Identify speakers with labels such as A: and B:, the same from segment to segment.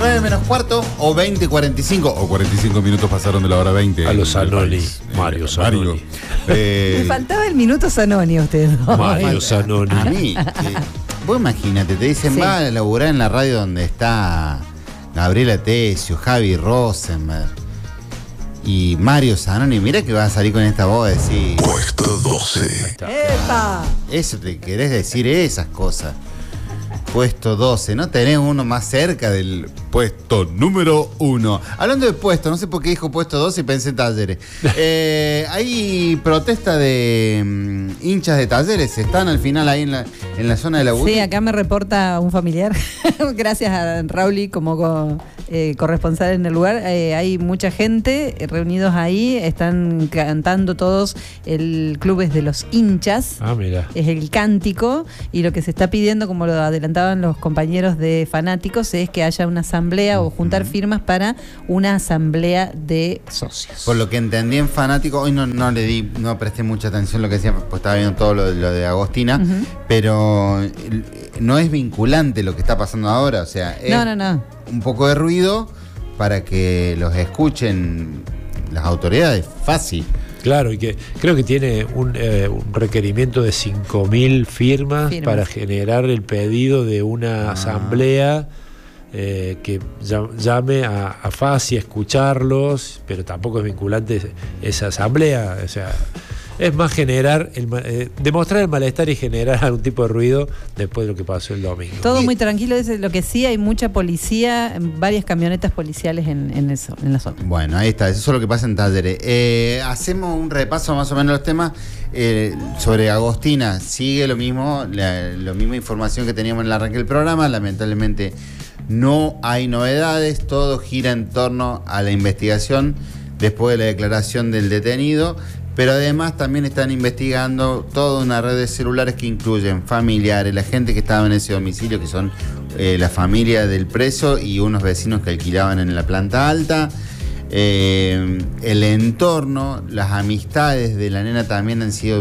A: 9 menos cuarto o 20:45 o 45 minutos pasaron de la hora 20.
B: A los Zanoni, Mario Zanoni.
C: Me faltaba el minuto Zanoni a usted.
B: Mario Zanoni.
A: A mí, vos imagínate, te dicen,
C: Sí.
A: va a laburar en la radio donde está Gabriela Tesio, Javi Rosenberg y Mario Zanoni. Mira que vas a salir con esta voz a decir,
D: Puesto 12.
C: ¡Epa!
A: eso te querés decir esas cosas. Puesto 12, ¿no tenés uno más cerca del puesto número 1? Hablando de puesto, no sé por qué dijo puesto 12 y pensé en Talleres. Hay protesta de hinchas de Talleres, están al final ahí en la zona de la UTI.
C: Sí, acá me reporta un familiar. Gracias a Rauli como corresponsal en el lugar. Hay mucha gente reunidos ahí, están cantando todos. El club es de los hinchas.
B: Ah, mira.
C: Es el cántico, y lo que se está pidiendo, como lo adelantaban los compañeros de fanáticos, es que haya una asamblea o juntar firmas para una asamblea de socios.
A: Por lo que entendí en fanático, hoy no presté mucha atención a lo que decían, pues estaba viendo todo lo de Agostina, pero no es vinculante lo que está pasando ahora, o sea, es
C: No.
A: un poco de ruido para que los escuchen las autoridades, fácil.
B: Claro, y que creo que tiene un requerimiento de 5.000 firmas para generar el pedido de una asamblea que llame a FASI a escucharlos, pero tampoco es vinculante esa asamblea. O sea, es más generar, demostrar el malestar y generar algún tipo de ruido después de lo que pasó el domingo.
C: Todo muy tranquilo, es lo que sí, hay mucha policía, varias camionetas policiales en la zona.
A: Bueno, ahí está, eso es lo que pasa en Talleres. Hacemos un repaso más o menos de los temas. Sobre Agostina, sigue lo mismo, la misma información que teníamos en el arranque del programa. Lamentablemente no hay novedades, todo gira en torno a la investigación después de la declaración del detenido. Pero además también están investigando toda una red de celulares que incluyen familiares, la gente que estaba en ese domicilio, que son la familia del preso y unos vecinos que alquilaban en la planta alta. El entorno, las amistades de la nena también han sido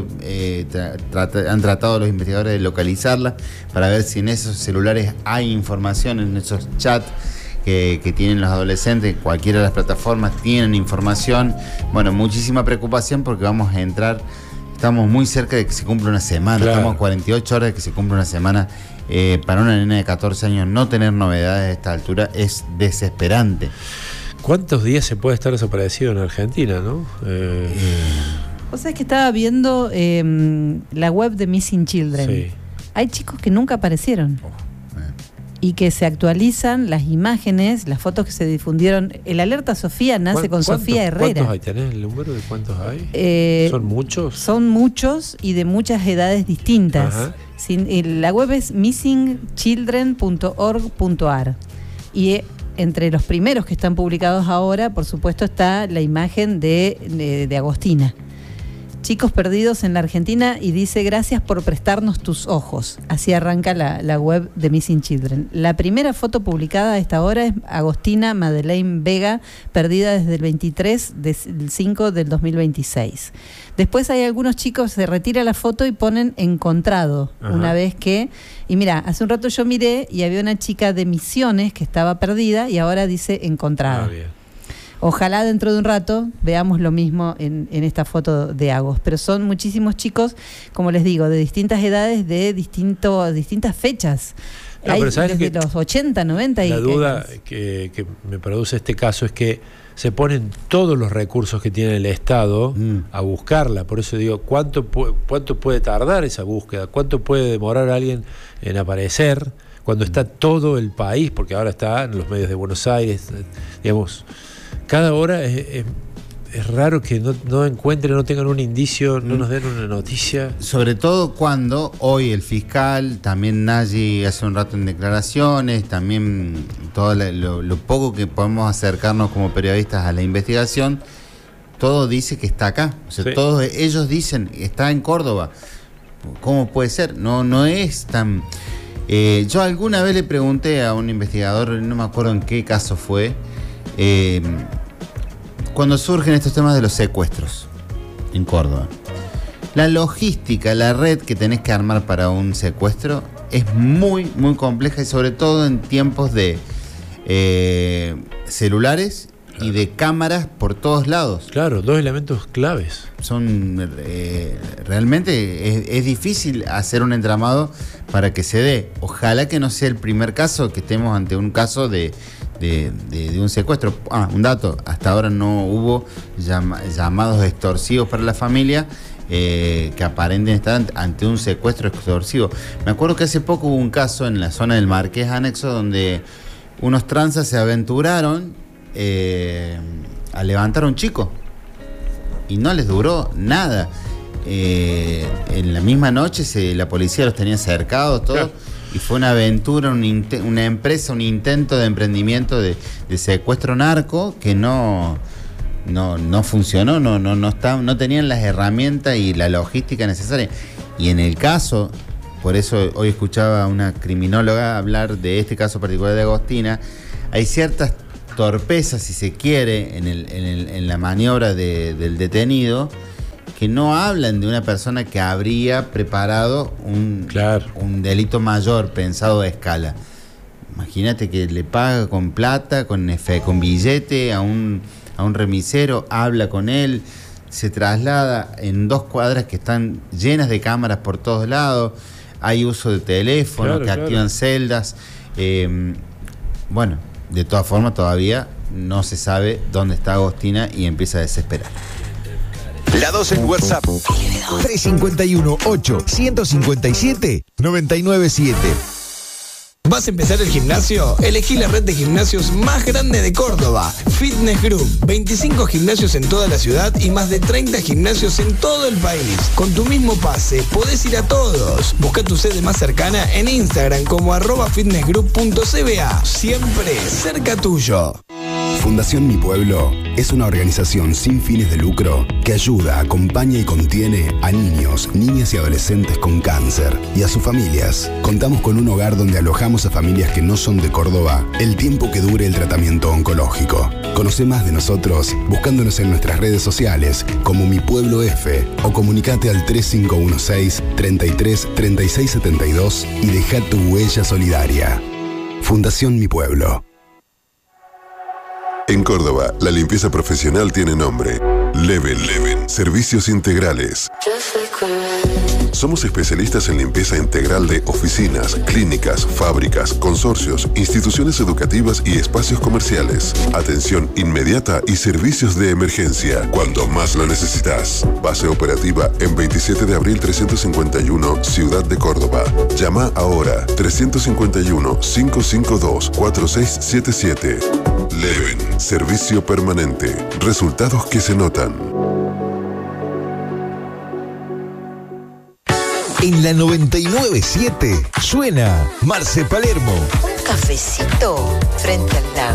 A: han tratado los investigadores de localizarla para ver si en esos celulares hay información, en esos chats que tienen los adolescentes, cualquiera de las plataformas tienen información. Bueno, muchísima preocupación porque vamos a entrar, estamos muy cerca de que se cumpla una semana,
B: claro.
A: Estamos a 48 horas de que se cumpla una semana. Para una nena de 14 años no tener novedades a esta altura es desesperante.
B: ¿Cuántos días se puede estar desaparecido en Argentina, no?
C: Vos sabés que estaba viendo la web de Missing Children.
B: Sí.
C: Hay chicos que nunca aparecieron. Y que se actualizan las imágenes, las fotos que se difundieron. El Alerta Sofía nace con Sofía Herrera.
B: ¿Cuántos hay? ¿Tenés el número de cuántos hay? ¿Son muchos?
C: Son muchos y de muchas edades distintas. La web es missingchildren.org.ar. Y entre los primeros que están publicados ahora, por supuesto, está la imagen de Agostina. Chicos perdidos en la Argentina, y dice: gracias por prestarnos tus ojos. Así arranca la web de Missing Children. La primera foto publicada a esta hora es Agostina Madeleine Vega, perdida desde el 23/5 del 2026. Después hay algunos chicos, se retira la foto y ponen encontrado. Una vez que... Y mira, hace un rato yo miré y había una chica de Misiones que estaba perdida y ahora dice encontrada.
B: Bien.
C: Ojalá dentro de un rato veamos lo mismo en esta foto de Agos. Pero son muchísimos chicos, como les digo, de distintas edades, de distintas fechas.
B: No,
C: hay
B: pero
C: desde los 80, 90 y...
B: La duda que me produce este caso es que se ponen todos los recursos que tiene el Estado a buscarla. Por eso digo, ¿cuánto puede tardar esa búsqueda? ¿Cuánto puede demorar a alguien en aparecer cuando está todo el país? Porque ahora está en los medios de Buenos Aires, digamos... Cada hora es raro que no encuentren, no tengan un indicio, no nos den una noticia.
A: Sobre todo cuando hoy el fiscal, también Nagy hace un rato en declaraciones, también todo lo poco que podemos acercarnos como periodistas a la investigación, todo dice que está acá. O sea, sí. Todos ellos dicen, está en Córdoba. ¿Cómo puede ser? No es tan... yo alguna vez le pregunté a un investigador, no me acuerdo en qué caso fue, cuando surgen estos temas de los secuestros en Córdoba, la logística, la red que tenés que armar para un secuestro es muy, muy compleja, y sobre todo en tiempos de celulares y de cámaras por todos lados.
B: Claro, 2 elementos claves.
A: Son realmente es difícil hacer un entramado para que se dé. Ojalá que no sea el primer caso, que estemos ante un caso de un secuestro. Un dato, hasta ahora no hubo llamados extorsivos para la familia que aparenten estar ante un secuestro extorsivo. Me acuerdo que hace poco hubo un caso en la zona del Marqués Anexo donde unos tranzas se aventuraron a levantar a un chico y no les duró nada. En la misma noche la policía los tenía cercados todos. Claro. Y fue una aventura, una empresa, un intento de emprendimiento de secuestro narco que no funcionó, no tenían las herramientas y la logística necesaria. Y en el caso, por eso hoy escuchaba a una criminóloga hablar de este caso particular de Agostina, hay ciertas torpezas, si se quiere, en la maniobra del detenido, que no hablan de una persona que habría preparado un delito mayor pensado a escala. Imagínate que le paga con plata, con billete a un remisero, habla con él, se traslada en 2 cuadras que están llenas de cámaras por todos lados, hay uso de teléfonos que activan celdas. Bueno, de todas formas todavía no se sabe dónde está Agostina y empieza a desesperar.
D: La 2 en WhatsApp 351-8-157-997.
E: ¿Vas a empezar el gimnasio? Elegí la red de gimnasios más grande de Córdoba, Fitness Group. 25 gimnasios en toda la ciudad y más de 30 gimnasios en todo el país. Con tu mismo pase, podés ir a todos. Busca tu sede más cercana en Instagram como @fitnessgroup.cba. Siempre cerca tuyo.
D: Fundación Mi Pueblo es una organización sin fines de lucro que ayuda, acompaña y contiene a niños, niñas y adolescentes con cáncer y a sus familias. Contamos con un hogar donde alojamos a familias que no son de Córdoba el tiempo que dure el tratamiento oncológico. Conoce más de nosotros buscándonos en nuestras redes sociales como Mi Pueblo F o comunicate al 3516 33 36 72 y deja tu huella solidaria. Fundación Mi Pueblo.
F: En Córdoba, la limpieza profesional tiene nombre. Leven. Servicios integrales. Somos especialistas en limpieza integral de oficinas, clínicas, fábricas, consorcios, instituciones educativas y espacios comerciales. Atención inmediata y servicios de emergencia cuando más lo necesitas. Base operativa en 27 de abril 351, Ciudad de Córdoba. Llama ahora 351-552-4677. Leven. Servicio permanente. Resultados que se notan.
D: En la 99.7 suena Marce Palermo.
G: Un cafecito frente al lago.